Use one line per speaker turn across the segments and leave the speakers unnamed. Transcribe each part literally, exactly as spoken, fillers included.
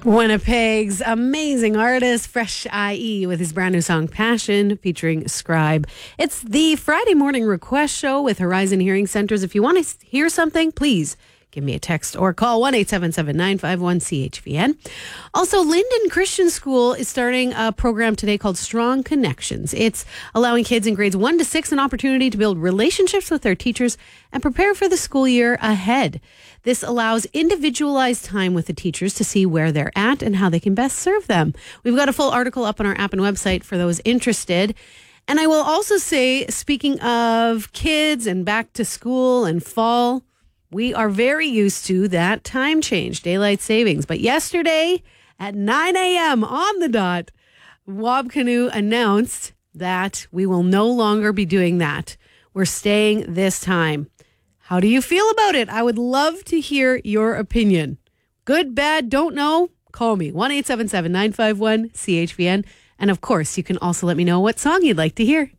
Winnipeg's amazing artist, Fresh I E, with his brand new song, Passion, featuring Scribe. It's the Friday morning request show with Horizon Hearing Centers. If you want to hear something, please give me a text or call one eight seven seven, nine five one, C H V N. Also, Linden Christian School is starting a program today called Strong Connections. It's allowing kids in grades one to six an opportunity to build relationships with their teachers and prepare for the school year ahead. This allows individualized time with the teachers to see where they're at and how they can best serve them. We've got a full article up on our app and website for those interested. And I will also say, speaking of kids and back to school and fall, we are very used to that time change, daylight savings. But yesterday at nine a.m. on the dot, WabCanoe announced that we will no longer be doing that. We're staying this time. How do you feel about it? I would love to hear your opinion. Good, bad, don't know? Call me, one eight seven seven, nine five one, C H V N. And of course, you can also let me know what song you'd like to hear.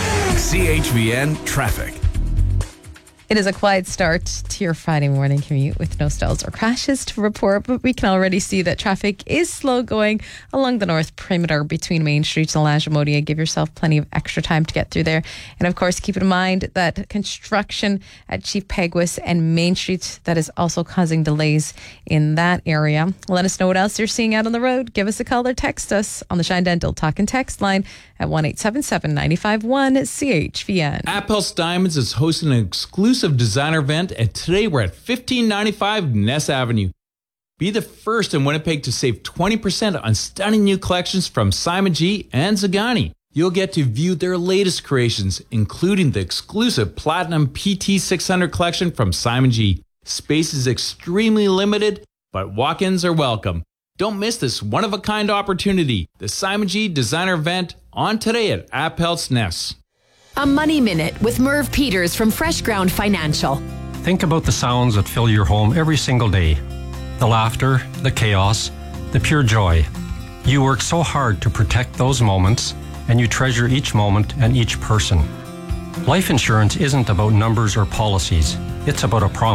C H V N Traffic.
It is a quiet start to your Friday morning commute with no stalls or crashes to report, but we can already see that traffic is slow going along the north perimeter between Main Street and Lagimodia. Give yourself plenty of extra time to get through there. And of course, keep in mind that construction at Chief Peguis and Main Street, that is also causing delays in that area. Let us know what else you're seeing out on the road. Give us a call or text us on the Shine Dental Talk and Text line at one eight seven seven, nine five one, C H V N.
Appels Diamonds is hosting an exclusive designer event, and today we're at fifteen ninety-five Ness Avenue. Be the first in Winnipeg to save twenty percent on stunning new collections from Simon G and Zagani. You'll get to view their latest creations, including the exclusive Platinum P T six hundred collection from Simon G. Space is extremely limited, but walk-ins are welcome. Don't miss this one-of-a-kind opportunity. The Simon G Designer Event on today at Appels Ness.
A Money Minute with Merv Peters from Fresh Ground Financial.
Think about the sounds that fill your home every single day. The laughter, the chaos, the pure joy. You work so hard to protect those moments, and you treasure each moment and each person. Life insurance isn't about numbers or policies. It's about a promise.